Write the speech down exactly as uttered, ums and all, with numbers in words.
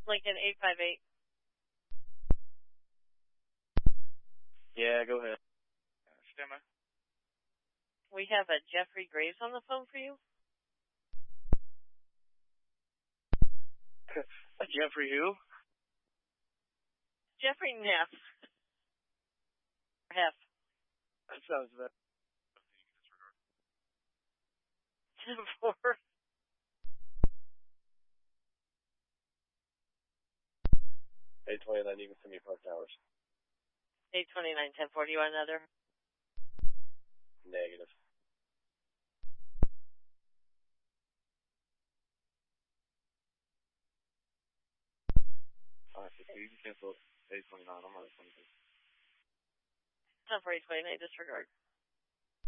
Lincoln eight five eight. Yeah, go ahead. Stemma. We have a Jeffrey Graves on the phone for you. Jeffrey who? Jeffrey Neff. Heff. That sounds better. Four. eight twenty-nine, you can send me Park Towers. eight twenty-nine, ten forty. You want another? Negative. Alright, so you can cancel eight twenty-nine. I'm not at twenty-two. ten for eight twenty-nine, disregard.